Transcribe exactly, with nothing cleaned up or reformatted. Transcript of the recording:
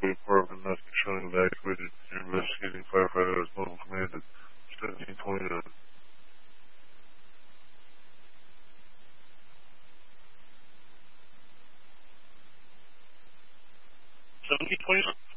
apartment, nothing showing evacuated. Your investigating firefighter has mobile command at seventeen twenty-nine. seventeen twenty-nine.